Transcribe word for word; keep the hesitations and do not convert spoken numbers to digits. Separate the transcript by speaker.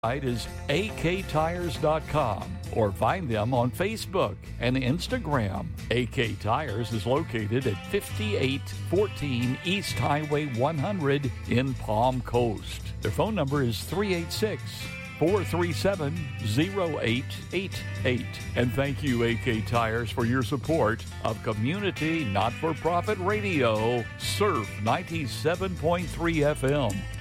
Speaker 1: Site is a k tires dot com or find them on Facebook and Instagram. A K Tires is located at fifty-eight fourteen East Highway one hundred in Palm Coast. Their phone number is three eight six, four three seven, zero eight eight eight. And thank you, A K Tires, for your support of community not-for-profit radio, Surf ninety-seven point three F M.